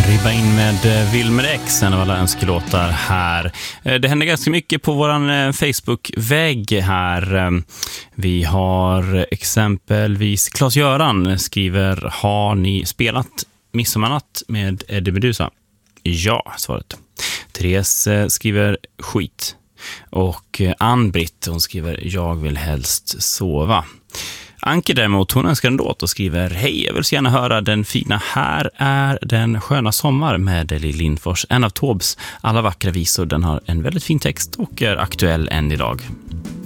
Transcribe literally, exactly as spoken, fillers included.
Ribba in med Wilmer X, en av alla önskelåtar här. Det händer ganska mycket på våran Facebook-vägg här. Vi har exempelvis Claes-Göran skriver: har ni spelat Midsommarnatt med Eddie Meduza? Ja, svaret. Therese skriver skit. Och Ann-Britt, hon skriver: jag vill helst sova. Anke däremot, hon önskar en låt och skriver: hej, jag vill så gärna höra den fina Här är den sköna sommar med Lill Lindfors, en av Taubes alla vackra visor. Den har en väldigt fin text och är aktuell än idag.